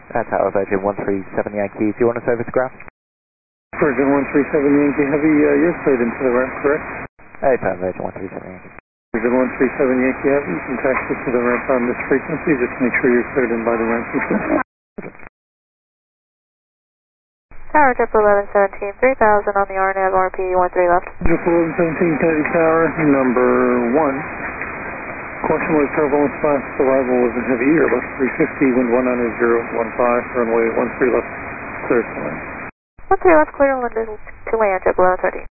That's Tower Virgin 137 Yankee. Do you want to service graph? Virgin 137 Yankee Heavy, you're cleared into the ramp, correct? Hey, Tower Virgin 137 Yankee. Virgin 137 Yankee Heavy, you can taxi to the ramp on this frequency. Just make sure you're cleared in by the ramp people. Tower Triple 1117, 3000 on the RNAV RP 13 left. Triple 1117 Kennedy Tower, number 1. Caution with turbulence fast, arrival was in heavy Airbus 350, wind 190.015, runway 13 left, cleared for land. 13 left, clear, London to land, Triple 1113.